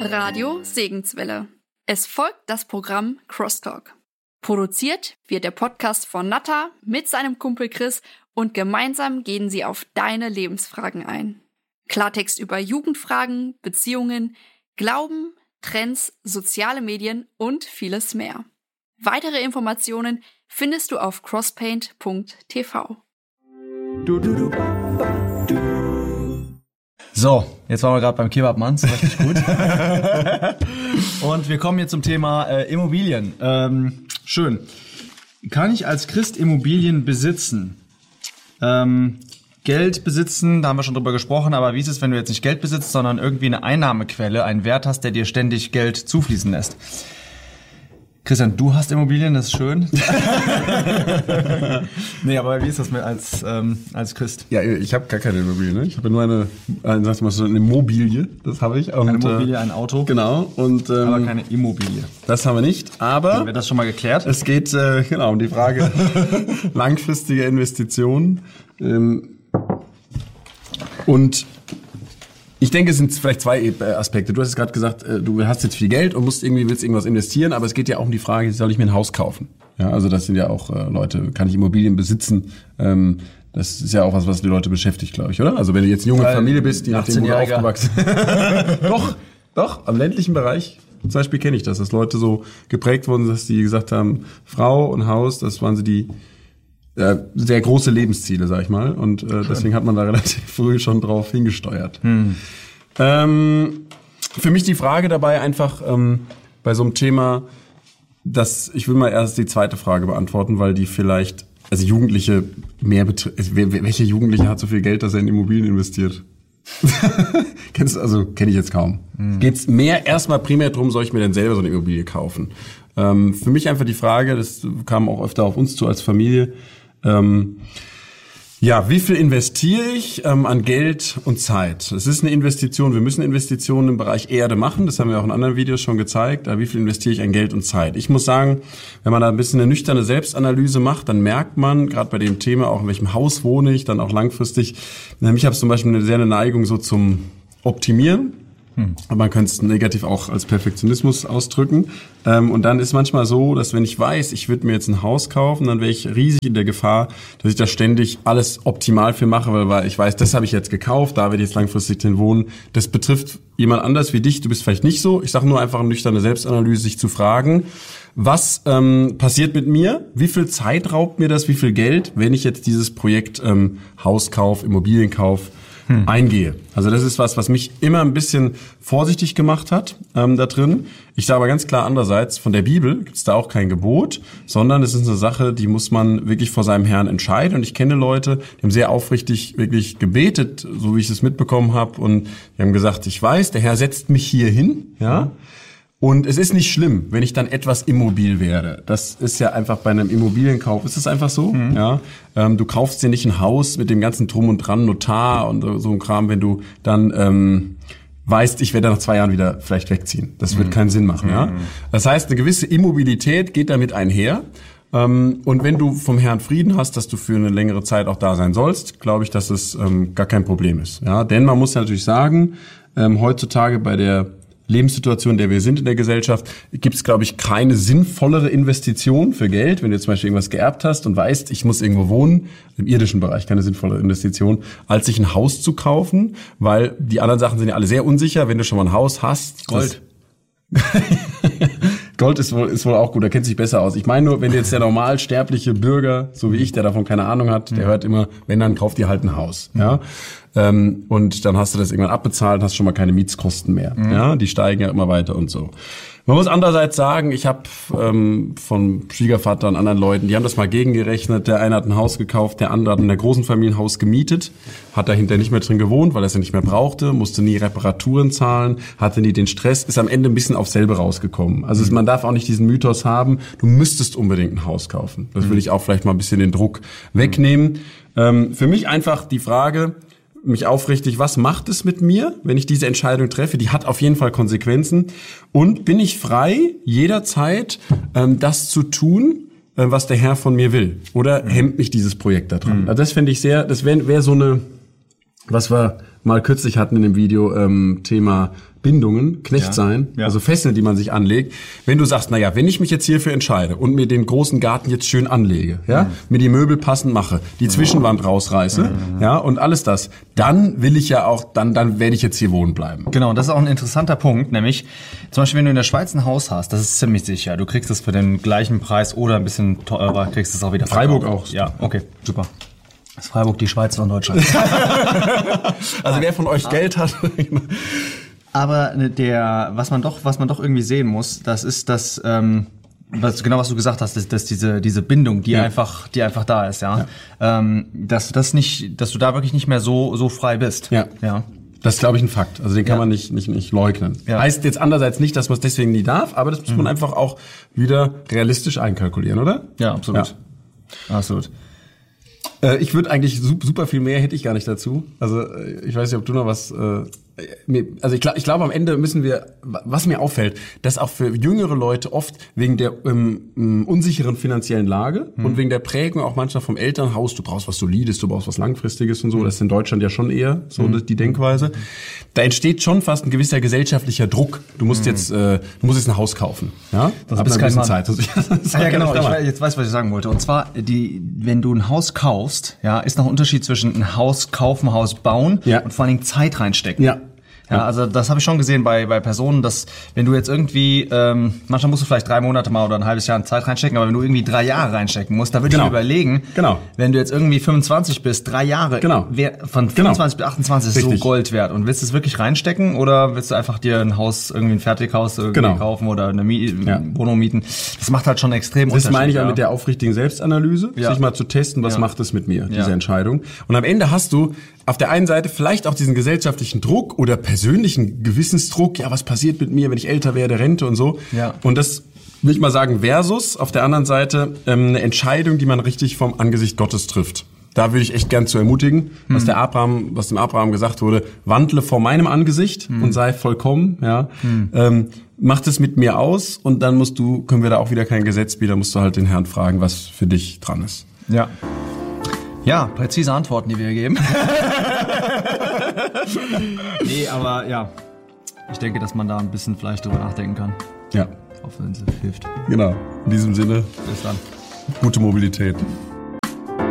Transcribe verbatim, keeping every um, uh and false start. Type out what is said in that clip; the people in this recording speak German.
Radio Segenswelle. Es folgt das Programm Crosstalk. Produziert wird der Podcast von Natta mit seinem Kumpel Chris und gemeinsam gehen sie auf deine Lebensfragen ein. Klartext über Jugendfragen, Beziehungen, Glauben, Trends, soziale Medien und vieles mehr. Weitere Informationen findest du auf crosspaint punkt t v. Du, du, du, du. So, jetzt waren wir gerade beim Kebabmann, das war richtig gut. Und wir kommen jetzt zum Thema äh, Immobilien. Ähm, schön. Kann ich als Christ Immobilien besitzen? Ähm, Geld besitzen, da haben wir schon drüber gesprochen, aber wie ist es, wenn du jetzt nicht Geld besitzt, sondern irgendwie eine Einnahmequelle, einen Wert hast, der dir ständig Geld zufließen lässt? Christian, du hast Immobilien, das ist schön. Nee, aber wie ist das mit als ähm, als Christ? Ja, ich habe gar keine Immobilie, ne? Ich habe nur eine, eine, sag ich mal so eine Immobilie, das habe ich. Und, eine Immobilie, ein Auto. Genau. Und, ähm, aber keine Immobilie. Das haben wir nicht, aber... Haben wir das schon mal geklärt? Es geht äh, genau um die Frage langfristige Investitionen. Ähm, und ich denke, es sind vielleicht zwei Aspekte. Du hast es gerade gesagt, du hast jetzt viel Geld und musst irgendwie, willst irgendwas investieren, aber es geht ja auch um die Frage, soll ich mir ein Haus kaufen? Ja, also das sind ja auch äh, Leute, kann ich Immobilien besitzen? Ähm, das ist ja auch was, was die Leute beschäftigt, glaube ich, oder? Also wenn du jetzt eine junge Weil Familie bist, die nachdem du aufgewachsen Doch, doch, am ländlichen Bereich zum Beispiel kenne ich das, dass Leute so geprägt wurden, dass die gesagt haben, Frau und Haus, das waren so die äh, sehr große Lebensziele, sag ich mal. Und äh, deswegen hat man da relativ früh schon drauf hingesteuert. Hm. Ähm, für mich die Frage dabei einfach ähm, bei so einem Thema, dass ich will mal erst die zweite Frage beantworten, weil die vielleicht, also Jugendliche mehr betrifft. Welche Jugendliche hat so viel Geld, dass er in Immobilien investiert? Kennst du, also kenne ich jetzt kaum. Hm. Geht's mehr erstmal primär drum, soll ich mir denn selber so eine Immobilie kaufen? Ähm, für mich einfach die Frage, das kam auch öfter auf uns zu als Familie. Ähm, ja, wie viel investiere ich ähm, an Geld und Zeit? Es ist eine Investition, wir müssen Investitionen im Bereich Erde machen, das haben wir auch in anderen Videos schon gezeigt, aber wie viel investiere ich an Geld und Zeit? Ich muss sagen, wenn man da ein bisschen eine nüchterne Selbstanalyse macht, dann merkt man, gerade bei dem Thema, auch in welchem Haus wohne ich, dann auch langfristig, ich habe zum Beispiel eine sehr eine Neigung so zum Optimieren. Hm. Man könnte es negativ auch als Perfektionismus ausdrücken. Ähm, und dann ist manchmal so, dass wenn ich weiß, ich würde mir jetzt ein Haus kaufen, dann wäre ich riesig in der Gefahr, dass ich da ständig alles optimal für mache, weil, weil ich weiß, das habe ich jetzt gekauft, da werde ich jetzt langfristig drin wohnen. Das betrifft jemand anders wie dich, du bist vielleicht nicht so. Ich sage nur einfach eine nüchterne Selbstanalyse, sich zu fragen, was ähm, passiert mit mir? Wie viel Zeit raubt mir das? Wie viel Geld, wenn ich jetzt dieses Projekt ähm, Hauskauf, Immobilienkauf Hm. eingehe. Also das ist was, was mich immer ein bisschen vorsichtig gemacht hat ähm, da drin. Ich sage aber ganz klar andererseits, von der Bibel gibt es da auch kein Gebot, sondern es ist eine Sache, die muss man wirklich vor seinem Herrn entscheiden. Und ich kenne Leute, die haben sehr aufrichtig wirklich gebetet, so wie ich es mitbekommen habe. Und die haben gesagt, ich weiß, der Herr setzt mich hier hin, ja. Und es ist nicht schlimm, wenn ich dann etwas immobil werde. Das ist ja einfach bei einem Immobilienkauf, ist es einfach so. Mhm. Ja, ähm, du kaufst dir nicht ein Haus mit dem ganzen Drum und Dran, Notar und so ein Kram, wenn du dann ähm, weißt, ich werde nach zwei Jahren wieder vielleicht wegziehen. Das wird mhm. keinen Sinn machen. Mhm. Ja, das heißt, eine gewisse Immobilität geht damit einher. Ähm, und wenn du vom Herrn Frieden hast, dass du für eine längere Zeit auch da sein sollst, glaube ich, dass es ähm, gar kein Problem ist. Ja, denn man muss ja natürlich sagen, ähm, heutzutage bei der Lebenssituation, in der wir sind in der Gesellschaft, gibt es, glaube ich, keine sinnvollere Investition für Geld, wenn du jetzt zum Beispiel irgendwas geerbt hast und weißt, ich muss irgendwo wohnen, im irdischen Bereich keine sinnvollere Investition, als sich ein Haus zu kaufen, weil die anderen Sachen sind ja alle sehr unsicher, wenn du schon mal ein Haus hast. Gold. Gold ist wohl, ist wohl auch gut, da kennt sich besser aus. Ich meine nur, wenn jetzt der normalsterbliche Bürger, so wie ich, der davon keine Ahnung hat, der hört immer, wenn, dann kauft ihr halt ein Haus, ja. Ähm, und dann hast du das irgendwann abbezahlt und hast schon mal keine Mietskosten mehr. Mhm. Ja, die steigen ja immer weiter und so. Man muss andererseits sagen, ich habe ähm, von Schwiegervater und anderen Leuten, die haben das mal gegengerechnet. Der eine hat ein Haus gekauft, der andere hat in der großen Familie ein Haus gemietet, hat dahinter nicht mehr drin gewohnt, weil er es ja nicht mehr brauchte, musste nie Reparaturen zahlen, hatte nie den Stress, ist am Ende ein bisschen auf selbe rausgekommen. Also mhm. man darf auch nicht diesen Mythos haben, du müsstest unbedingt ein Haus kaufen. Das will ich auch vielleicht mal ein bisschen den Druck wegnehmen. Ähm, für mich einfach die Frage, mich aufrichtig, was macht es mit mir, wenn ich diese Entscheidung treffe? Die hat auf jeden Fall Konsequenzen. Und bin ich frei, jederzeit ähm, das zu tun, äh, was der Herr von mir will? Oder hemmt mich dieses Projekt da dran? Mhm. Also das fände ich sehr, das wäre wär so eine was wir mal kürzlich hatten in dem Video, ähm, Thema Bindungen, Knecht sein, Ja. also Fesseln, die man sich anlegt. Wenn du sagst, naja, wenn ich mich jetzt hierfür entscheide und mir den großen Garten jetzt schön anlege, ja, mhm. mir die Möbel passend mache, die Zwischenwand rausreiße, mhm. ja, und alles das, dann will ich ja auch, dann, dann werde ich jetzt hier wohnen bleiben. Genau, und das ist auch ein interessanter Punkt, nämlich zum Beispiel, wenn du in der Schweiz ein Haus hast, das ist ziemlich sicher, du kriegst es für den gleichen Preis oder ein bisschen teurer, kriegst es auch wieder Freiburg verkauft. auch. Ja, okay, super. Das ist Freiburg, die Schweiz und Deutschland. Also wer von euch Geld hat... Aber der, was man doch, was man doch irgendwie sehen muss, das ist das, ähm, was, genau was du gesagt hast, dass, dass diese diese Bindung, die ja. einfach, die einfach da ist, ja, ja. Ähm, dass das nicht, dass du da wirklich nicht mehr so so frei bist. Ja, ja. Das ist, glaube ich, ein Fakt. Also den kann ja. man nicht nicht nicht leugnen. Ja. Heißt jetzt andererseits nicht, dass man es deswegen nie darf, aber das muss mhm. man einfach auch wieder realistisch einkalkulieren, oder? Ja, absolut. Ja. Absolut. Ich würde eigentlich super viel mehr hätte ich gar nicht dazu. Also ich weiß nicht, ob du noch was. Äh, mir, also ich glaube, ich glaube, am Ende müssen wir, was mir auffällt, dass auch für jüngere Leute oft wegen der ähm, unsicheren finanziellen Lage hm. und wegen der Prägung auch manchmal vom Elternhaus, du brauchst was Solides, du brauchst was Langfristiges und so. Das ist in Deutschland ja schon eher so hm. die Denkweise. Da entsteht schon fast ein gewisser gesellschaftlicher Druck. Du musst hm. jetzt, äh, du musst jetzt ein Haus kaufen. Ja, das ist kein Mann. Zeit. Ah, ja, genau. Ich weiß, jetzt weiß, was ich sagen wollte. Und zwar, die, wenn du ein Haus kaufst, ja, ist noch ein Unterschied zwischen ein Haus kaufen, ein Haus bauen ja. und vor allen Dingen Zeit reinstecken. Ja. Ja, also das habe ich schon gesehen bei bei Personen, dass wenn du jetzt irgendwie, ähm, manchmal musst du vielleicht drei Monate mal oder ein halbes Jahr Zeit reinstecken, aber wenn du irgendwie drei Jahre reinstecken musst, da würde genau. ich mir überlegen, genau. wenn du jetzt irgendwie fünfundzwanzig bist, drei Jahre, genau. wer, von fünfundzwanzig genau. bis achtundzwanzig ist Richtig. so Gold wert. Und willst du es wirklich reinstecken oder willst du einfach dir ein Haus, irgendwie ein Fertighaus irgendwie genau. kaufen oder eine Mie- ja. Wohnung mieten? Das macht halt schon extrem Das Unterschied. meine ich auch ja. mit der aufrichtigen Selbstanalyse, ja. sich mal zu testen, was ja. macht es mit mir, diese ja. Entscheidung. Und am Ende hast du auf der einen Seite vielleicht auch diesen gesellschaftlichen Druck oder persönlichen Gewissensdruck, ja, was passiert mit mir, wenn ich älter werde, Rente und so. Ja. Und das will ich mal sagen, versus auf der anderen Seite ähm, eine Entscheidung, die man richtig vom Angesicht Gottes trifft. Da würde ich echt gern zu ermutigen, hm. was der Abraham, was dem Abraham gesagt wurde, wandle vor meinem Angesicht hm. und sei vollkommen, ja. Hm. Ähm, mach das mit mir aus und dann musst du, können wir da auch wieder kein Gesetz bieten, musst du halt den Herrn fragen, was für dich dran ist. Ja. Ja, präzise Antworten, die wir hier geben. Nee, aber ja, ich denke, dass man da ein bisschen vielleicht drüber nachdenken kann. Ja. Auch wenn es hilft. Genau. In diesem Sinne. Bis dann. Gute Mobilität.